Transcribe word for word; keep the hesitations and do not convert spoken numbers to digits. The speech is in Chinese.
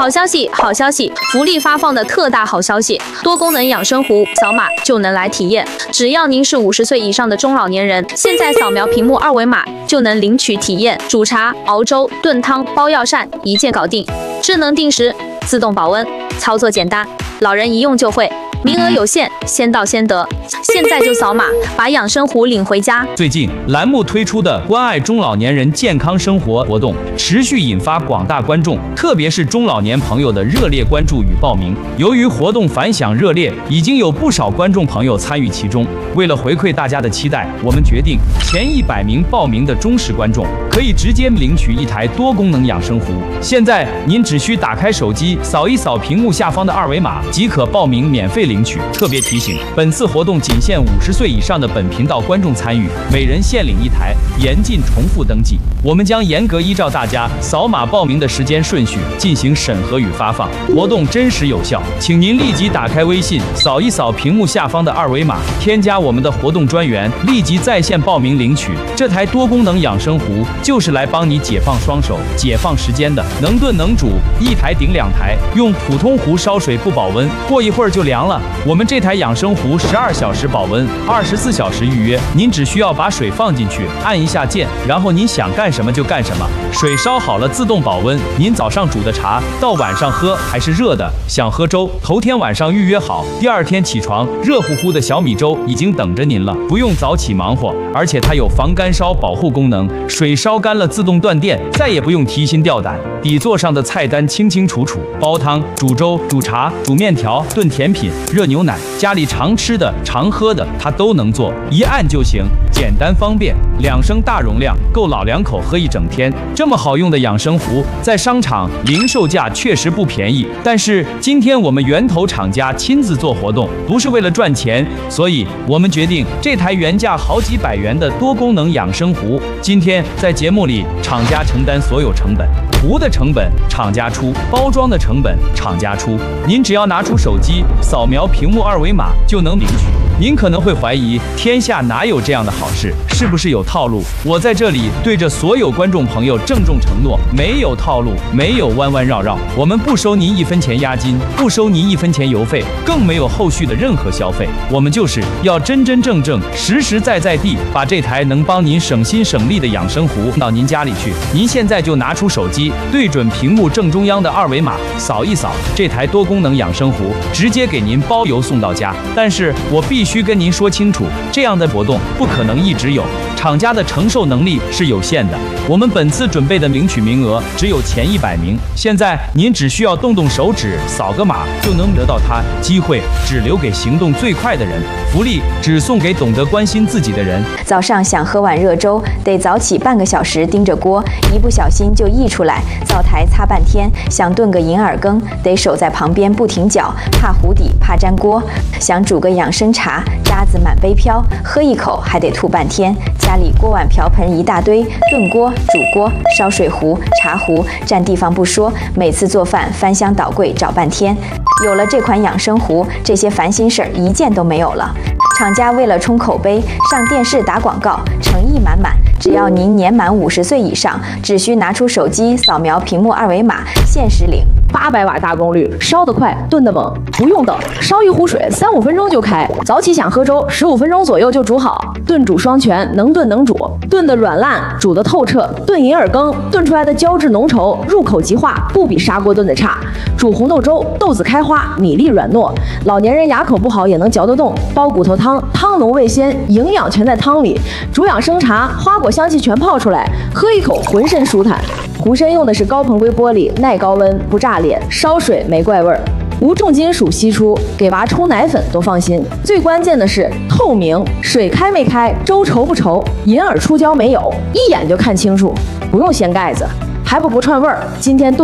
好消息，好消息！福利发放的特大好消息，多功能养生壶，扫码就能来体验。只要您是五十岁以上的中老年人，现在扫描屏幕二维码就能领取体验。煮茶、熬粥、炖汤、包药膳，一键搞定。智能定时，自动保温，操作简单，老人一用就会。名额有限，先到先得。现在就扫码，把养生壶领回家。 最近栏目推出的关爱中老年人健康生活活动，持续引发广大观众，特别是中老年朋友的热烈关注与报名。由于活动反响热烈，已经有不少观众朋友参与其中。为了回馈大家的期待，我们决定前一百名报名的忠实观众可以直接领取一台多功能养生壶。现在您只需打开手机，扫一扫屏幕下方的二维码，即可报名免费领取。特别提醒，本次活动仅限五十岁以上的本频道观众参与，每人限领一台，严禁重复登记。我们将严格依照大家扫码报名的时间顺序进行审核与发放，活动真实有效。请您立即打开微信，扫一扫屏幕下方的二维码，添加我们的活动专员，立即在线报名领取。这台多功能养生壶就是来帮你解放双手、解放时间的，能炖能煮，一台顶两台。用普通壶烧水不保温，过一会儿就凉了。我们这台养生壶十二小时保温，二十四小时预约。您只需要把水放进去，按一下键，然后您想干什么就干什么。水烧好了自动保温，您早上煮的茶到晚上喝还是热的。想喝粥，头天晚上预约好，第二天起床，热乎乎的小米粥已经等着您了，不用早起忙活。而且它有防干烧保护功能，水烧干了自动断电，再也不用提心吊胆。底座上的菜单清清楚楚，煲汤、煮粥、煮茶、煮面条、炖甜品、热牛奶，家里常吃的、常喝的，它都能做，一按就行，简单方便。两升大容量，够老两口喝一整天。这么好用的养生壶，在商场零售价确实不便宜，但是今天我们源头厂家亲自做活动，不是为了赚钱，所以我们决定这台原价好几百元的多功能养生壶，今天在节目里厂家承担所有成本。壶的成本厂家出，包装的成本厂家出，您只要拿出手机扫描屏幕二维码就能领取。您可能会怀疑，天下哪有这样的好事？是不是有套路？我在这里对着所有观众朋友郑重承诺，没有套路，没有弯弯绕绕，我们不收您一分钱押金，不收您一分钱邮费，更没有后续的任何消费。我们就是要真真正正、实实在在地把这台能帮您省心省力的养生壶到您家里去。您现在就拿出手机，对准屏幕正中央的二维码，扫一扫，这台多功能养生壶直接给您包邮送到家。但是我必须跟您说清楚，这样的活动不可能一直有，厂家的承受能力是有限的。我们本次准备的领取名额只有前一百名，现在您只需要动动手指，扫个码就能得到它。机会只留给行动最快的人，福利只送给懂得关心自己的人。 早上想喝碗热粥，得早起半个小时盯着锅，一不小心就溢出来，灶台擦半天。想炖个银耳羹，得守在旁边不停搅，怕糊底，怕粘锅。想煮个养生茶，渣子满杯飘，喝一口还得吐半天。家里锅碗瓢盆一大堆，炖锅、煮锅、烧水壶、茶壶，占地方不说，每次做饭翻箱倒柜找半天。有了这款养生壶，这些烦心事儿一件都没有了。厂家为了冲口碑，上电视打广告，诚意满满。只要您年满五十岁以上，只需拿出手机扫描屏幕二维码，限时领。 八百瓦大功率，烧得快，炖得猛，不用等，烧一壶水三五分钟就开。早起想喝粥，十五分钟左右就煮好。炖煮双全，能炖能煮，炖得软烂，煮得透彻。炖银耳羹，炖出来的胶质浓稠，入口即化，不比砂锅炖的差。煮红豆粥，豆子开花，米粒软糯，老年人牙口不好也能嚼得动。煲骨头汤，汤浓味鲜，营养全在汤里。煮养生茶，花果香气全泡出来，喝一口浑身舒坦。壶身用的是高硼硅玻璃，耐高温，不炸裂，烧水没怪味儿，无重金属析出，给娃冲奶粉都放心。最关键的是透明，水开没开，粥稠不稠，银耳出胶没有，一眼就看清楚，不用掀盖子，还不不串味儿。今天炖